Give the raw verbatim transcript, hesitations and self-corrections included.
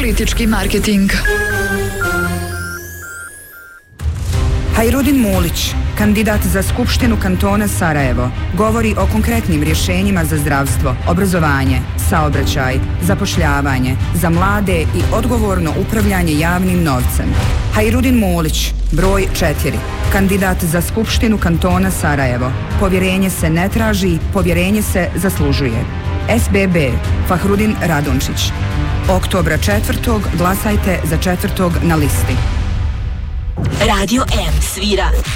Politički marketing. Hajrudin Mulić, kandidat za Skupštinu kantona Sarajevo, govori o konkretnim rješenjima za zdravstvo, obrazovanje, saobraćaj, zapošljavanje, za mlade i odgovorno upravljanje javnim novcem. Hajrudin Mulić, broj četiri, kandidat za Skupštinu kantona Sarajevo. Povjerenje se ne traži, povjerenje se zaslužuje. S B B, Fahrudin Radončić. Oktobra četvrtog glasajte za četvrtog na listi. Radio M svira